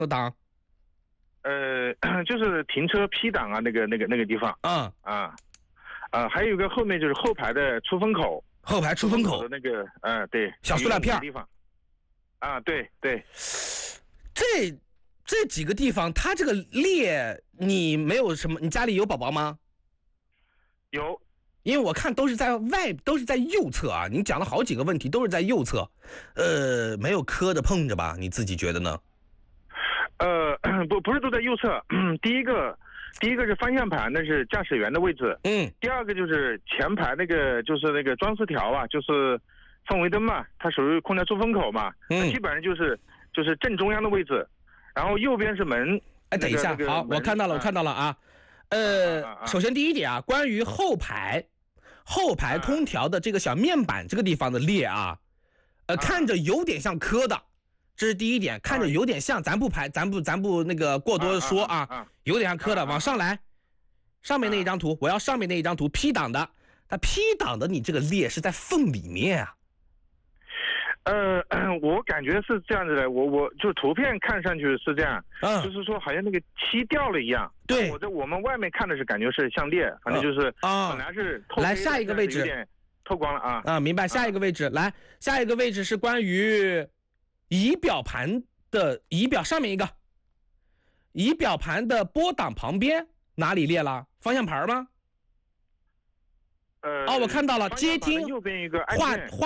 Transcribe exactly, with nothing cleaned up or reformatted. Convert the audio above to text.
的档？ 呃，就是停车 P 档啊，那个那个那个地方。 嗯啊啊，还有一个后面就是后排的出风口， 后排出风口的那个，呃，对， 小塑料片地方。啊，对对。 这这几个地方，它这个裂，你没有什么？你家里有宝宝吗？ 有。 因为我看都是在外，都是在右侧啊。你讲了好几个问题，都是在右侧，呃，没有磕着碰着吧？你自己觉得呢？ 呃，不，不是都在右侧。第一个，第一个是方向盘，那是驾驶员的位置。 嗯。 第二个就是前排那个，就是那个装饰条啊，就是氛围灯嘛，它属于空调出风口嘛。 嗯。 基本上就是就是正中央的位置，然后右边是门。 哎，等一下， 那个、 好，我看到了，我看到了啊。呃， 啊啊啊首先第一点啊，关于后排。后排空调的这个小面板这个地方的裂啊，呃，看着有点像磕的，这是第一点，看着有点像，咱不排，咱不，咱不那个过多的说啊，有点像磕的，往上来，上面那一张图，我要上面那一张图 P 档的，它 P 档的你这个裂是在缝里面啊。 呃，我感觉是这样子的，我我就图片看上去是这样， 嗯， 就是说好像那个漆掉了一样。 对， 我在我们外面看的是感觉是像裂，反正就是啊，本来是透。 来下一个位置， 有点透光了啊啊，明白。下一个位置，来下一个位置是关于仪表盘的仪表上面一个仪表盘的拨档旁边哪里裂了？方向盘吗？ 呃， 哦，我看到了，接听右边一个按画键。